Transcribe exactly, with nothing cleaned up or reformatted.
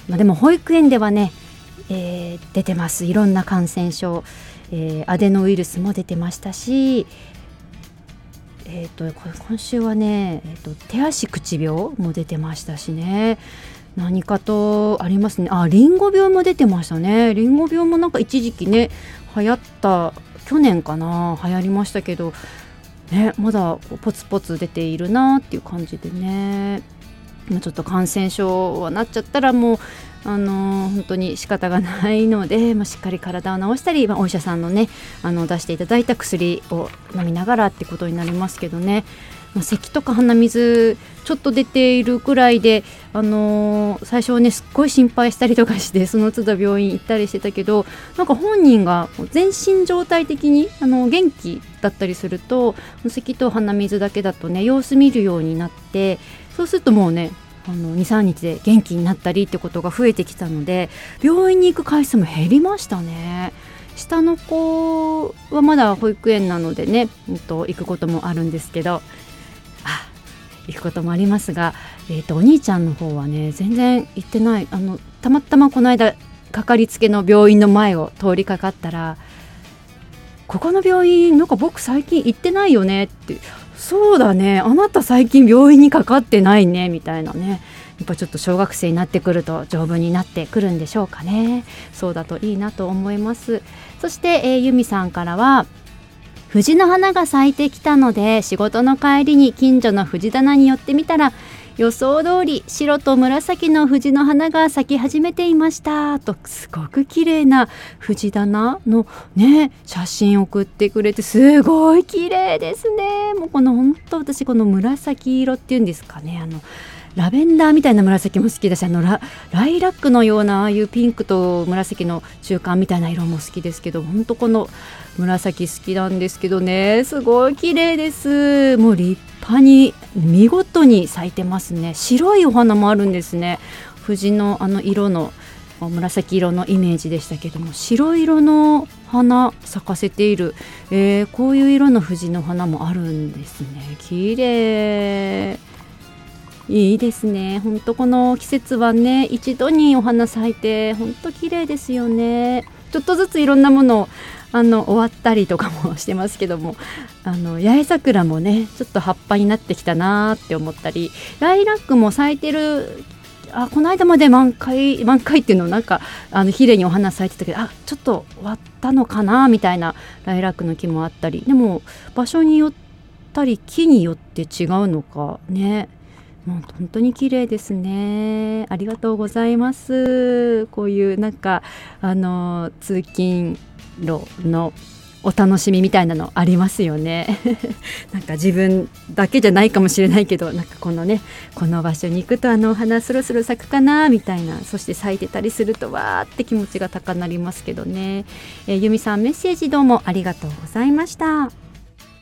まあ、でも保育園ではね、えー、出てます。いろんな感染症、えー、アデノウイルスも出てましたし、えー、と今週はね、えー、と手足口病も出てましたしね、何かとありますね。あ、リンゴ病も出てましたね。リンゴ病もなんか一時期ね流行った、去年かな、流行りましたけどね、まだポツポツ出ているなっていう感じでね、ちょっと感染症はなっちゃったらもうあのー、本当に仕方がないので、まあ、しっかり体を治したり、まあ、お医者さんのねあの出していただいた薬を飲みながらってことになりますけどね、まあ、咳とか鼻水ちょっと出ているくらいで、あのー、最初はねすっごい心配したりとかして、その都度病院行ったりしてたけど、なんか本人が全身状態的にあの元気だったりすると、咳と鼻水だけだとね様子見るようになって、そうするともうねあの にさんにちで元気になったりってことが増えてきたので、病院に行く回数も減りましたね。下の子はまだ保育園なのでね、うんと行くこともあるんですけど、あ行くこともありますが、えーとお兄ちゃんの方はね全然行ってない。あのたまたまこの間かかりつけの病院の前を通りかかったら、ここの病院なんか僕最近行ってないよねって、そうだね、あなた最近病院にかかってないねみたいなね、やっぱちょっと小学生になってくると丈夫になってくるんでしょうかね。そうだといいなと思います。そして、えー、由美さんからは、藤の花が咲いてきたので仕事の帰りに近所の藤棚に寄ってみたら、予想通り白と紫の藤の花が咲き始めていましたと、すごく綺麗な藤棚のね写真を送ってくれて、すごい綺麗ですね。もうこの本当、私この紫色っていうんですかね、あのラベンダーみたいな紫も好きだし、あの ラ, ライラックのようなああいうピンクと紫の中間みたいな色も好きですけど、本当この紫好きなんですけどね、すごい綺麗です。もう立派に見事に咲いてますね。白いお花もあるんですね。藤のあの色の紫色のイメージでしたけども、白色の花咲かせている、えー、こういう色の藤の花もあるんですね。綺麗、いいですね。本当この季節はね一度にお花咲いて本当綺麗ですよね。ちょっとずついろんなものをあの終わったりとかもしてますけども、あの八重桜もねちょっと葉っぱになってきたなって思ったり、ライラックも咲いてる、あこの間まで満開満開っていうのなんかあの綺麗にお花咲いてたけど、あちょっと終わったのかなみたいなライラックの木もあったり、でも場所によったり木によって違うのかね、もう本当に綺麗ですね。ありがとうございます。こういうなんかあの通勤路のお楽しみみたいなのありますよねなんか自分だけじゃないかもしれないけど、なんかこのねこの場所に行くとあのお花そろそろ咲くかなみたいな、そして咲いてたりするとわーって気持ちが高鳴りますけどね。えー、由美さんメッセージどうもありがとうございました。